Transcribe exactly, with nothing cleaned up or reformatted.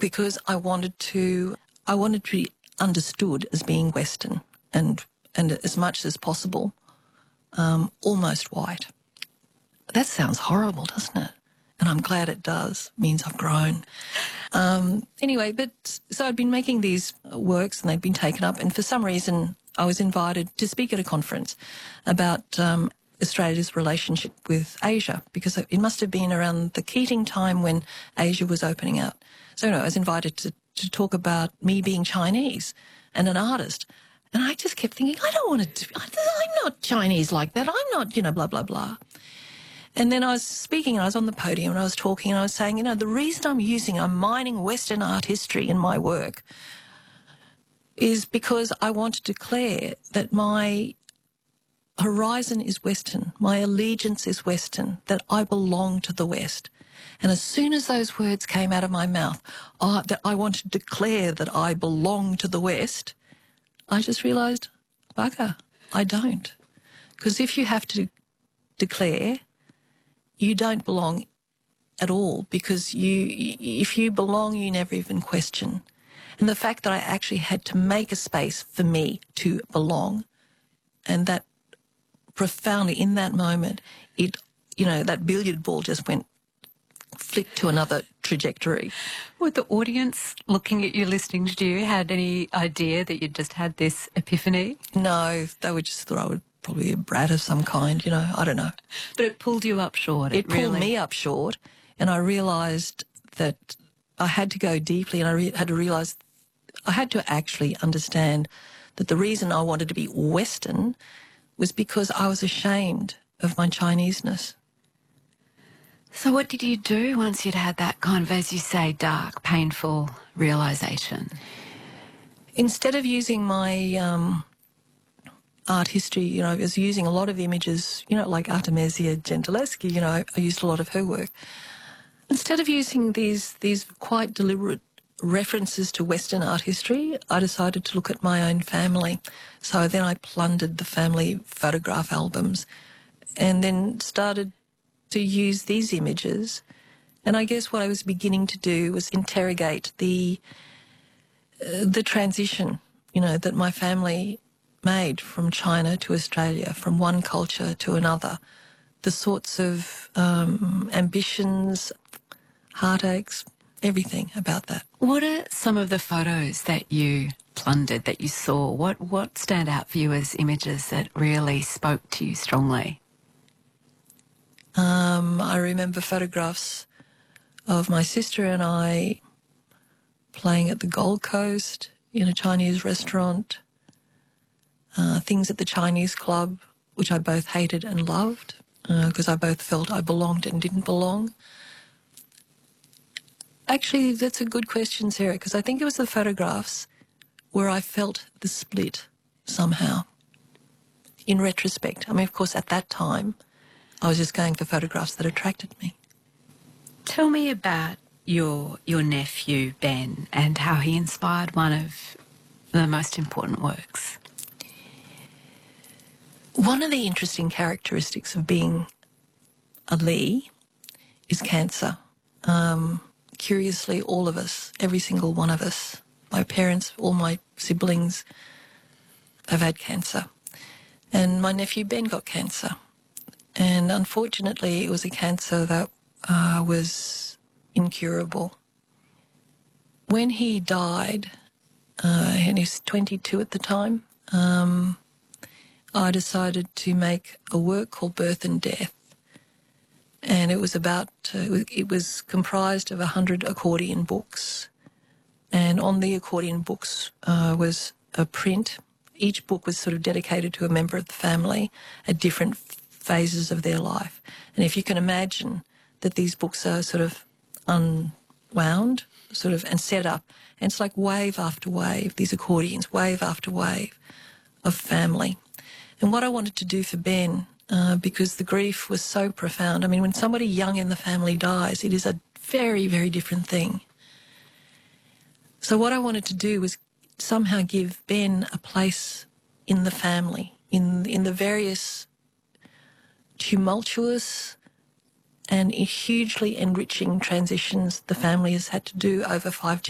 because I wanted to, I wanted to be understood as being Western and, and as much as possible, um, almost white. That sounds horrible, doesn't it? And I'm glad it does. It means I've grown. Um, anyway, but so I'd been making these works and they'd been taken up, and for some reason I was invited to speak at a conference about um, Australia's relationship with Asia, because it must have been around the Keating time when Asia was opening out. So no, I was invited to, to talk about me being Chinese and an artist. And I just kept thinking, I don't want to do, I'm not Chinese like that. I'm not, you know, blah, blah, blah. And then I was speaking, and I was on the podium, and I was talking, and I was saying, you know, the reason I'm using, I'm mining Western art history in my work is because I want to declare that my horizon is Western, my allegiance is Western, that I belong to the West. And as soon as those words came out of my mouth, uh, that I want to declare that I belong to the West, I just realised, bugger, I don't. Because if you have to declare, you don't belong at all, because you, if you belong, you never even question. And the fact that I actually had to make a space for me to belong, and that profoundly in that moment, it, you know, that billiard ball just went flicked to another trajectory. Were the audience looking at you, listening to you, had any idea that you'd just had this epiphany? No, they were just thought I would probably be a brat of some kind, you know, I don't know. But it pulled you up short. It, It, pulled really... me up short, and I realised that I had to go deeply, and I re- had to realise I had to actually understand that the reason I wanted to be Western was because I was ashamed of my Chineseness. So what did you do once you'd had that kind of, as you say, dark, painful realisation? Instead of using my um, art history, you know, I was using a lot of images, you know, like Artemisia Gentileschi, you know, I, I used a lot of her work. Instead of using these these quite deliberate references to Western art history, I decided to look at my own family. So then I plundered the family photograph albums and then started to use these images. And I guess what I was beginning to do was interrogate the uh, the transition, you know, that my family made from China to Australia, from one culture to another, the sorts of um, ambitions, heartaches, everything about that. What are some of the photos that you plundered, that you saw? What, what stand out for you as images that really spoke to you strongly? Um, I remember photographs of my sister and I playing at the Gold Coast in a Chinese restaurant, uh, things at the Chinese club, which I both hated and loved, because uh, I both felt I belonged and didn't belong. Actually, that's a good question, Sarah, because I think it was the photographs where I felt the split somehow, in retrospect. I mean, of course, at that time, I was just going for photographs that attracted me. Tell me about your your nephew, Ben, and how he inspired one of the most important works. One of the interesting characteristics of being a Lee is cancer. Um, curiously, all of us, every single one of us, my parents, all my siblings, have had cancer. And my nephew Ben got cancer. And unfortunately, it was a cancer that uh, was incurable. When he died, uh, and he was twenty-two at the time, um, I decided to make a work called Birth and Death. And it was about, uh, it was comprised of a hundred accordion books. And on the accordion books uh, was a print. Each book was sort of dedicated to a member of the family at different phases of their life. And if you can imagine that these books are sort of unwound, sort of, and set up, and it's like wave after wave, these accordions, wave after wave of family. And what I wanted to do for Ben, uh, because the grief was so profound, I mean, when somebody young in the family dies, it is a very, very different thing. So what I wanted to do was somehow give Ben a place in the family, in in the various tumultuous and hugely enriching transitions the family has had to do over five